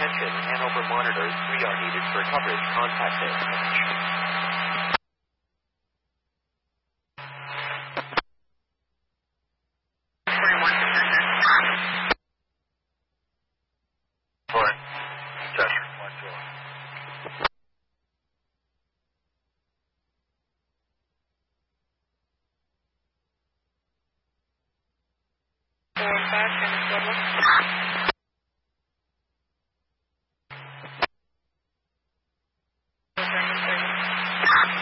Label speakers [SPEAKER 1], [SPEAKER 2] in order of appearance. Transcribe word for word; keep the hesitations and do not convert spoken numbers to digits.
[SPEAKER 1] Attention, Hanover monitors three are needed for coverage. Contact dispatch.
[SPEAKER 2] Four. Cheshire. One, two.
[SPEAKER 3] Four, five, ten, twelve.